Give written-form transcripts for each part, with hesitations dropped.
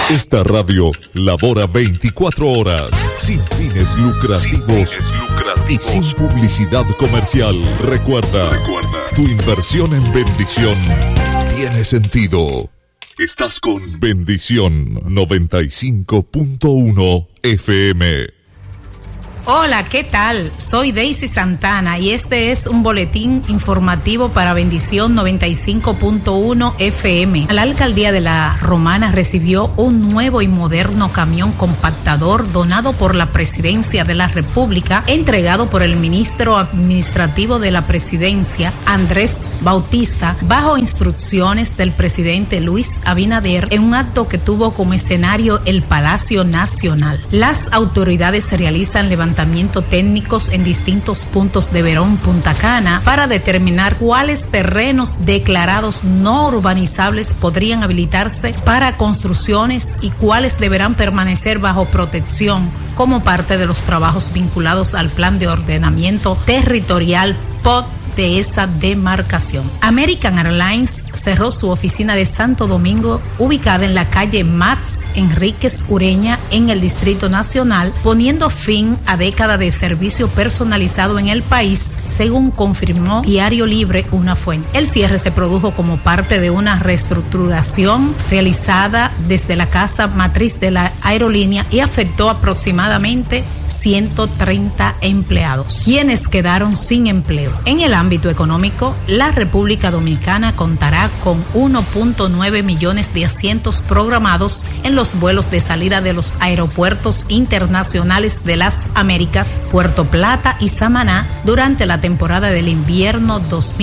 Esta radio labora 24 horas, sin fines lucrativos y sin publicidad comercial. Recuerda, tu inversión en Bendición tiene sentido. Estás con Bendición 95.1 FM. Hola, ¿qué tal? Soy Daisy Santana y este es un boletín informativo para Bendición 95.1 FM. La alcaldía de La Romana recibió un nuevo y moderno camión compactador donado por la Presidencia de la República, entregado por el ministro administrativo de la Presidencia, Andrés Bautista, bajo instrucciones del presidente Luis Abinader, en un acto que tuvo como escenario el Palacio Nacional. Las autoridades realizan levantamientos técnicos en distintos puntos de Verón, Punta Cana, para determinar cuáles terrenos declarados no urbanizables podrían habilitarse para construcciones y cuáles deberán permanecer bajo protección como parte de los trabajos vinculados al Plan de Ordenamiento Territorial POT de esa demarcación. American Airlines cerró su oficina de Santo Domingo, ubicada en la calle Max Enríquez Ureña, en el Distrito Nacional, poniendo fin a décadas de servicio personalizado en el país, según confirmó Diario Libre, una fuente. El cierre se produjo como parte de una reestructuración realizada desde la casa matriz de la aerolínea y afectó aproximadamente 130 empleados, quienes quedaron sin empleo. En el ámbito económico, la República Dominicana contará con 1.9 millones de asientos programados en los vuelos de salida de los aeropuertos internacionales de las Américas, Puerto Plata y Samaná durante la temporada del invierno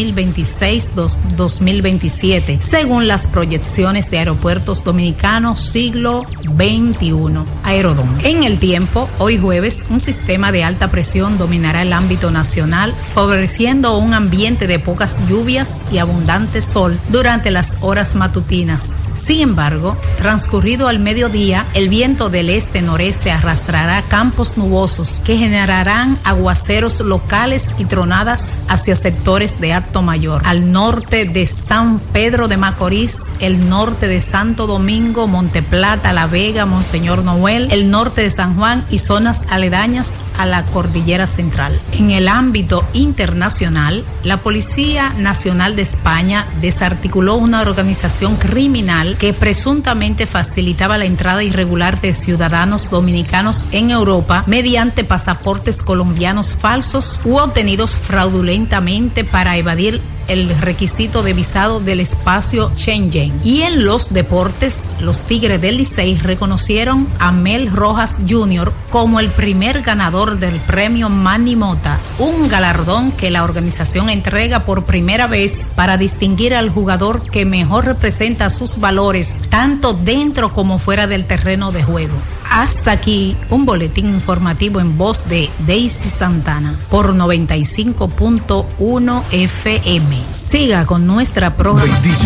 2026-2027, según las proyecciones de Aeropuertos Dominicanos Siglo XXI, Aerodom. En el tiempo, hoy jueves, un sistema de alta presión dominará el ámbito nacional, favoreciendo un ambiente de pocas lluvias y abundante sol durante las horas matutinas. Sin embargo, transcurrido al mediodía, el viento del este-noreste arrastrará campos nubosos que generarán aguaceros locales y tronadas hacia sectores de Alto Mayor, al norte de San Pedro de Macorís, el norte de Santo Domingo, Monteplata, La Vega, Monseñor Noel, el norte de San Juan y zonas aledañas a la Cordillera Central. En el ámbito internacional, la Policía Nacional de España desarticuló una organización criminal que presuntamente facilitaba la entrada irregular de ciudadanos dominicanos en Europa mediante pasaportes colombianos falsos u obtenidos fraudulentamente para evadir el requisito de visado del espacio Schengen. Y en los deportes, los Tigres del Licey reconocieron a Mel Rojas Jr. como el primer ganador del premio Manny Mota, un galardón que la organización entrega por primera vez para distinguir al jugador que mejor representa sus valores, tanto dentro como fuera del terreno de juego. Hasta aquí un boletín informativo en voz de Daisy Santana por 95.1 FM. Siga con nuestra programación.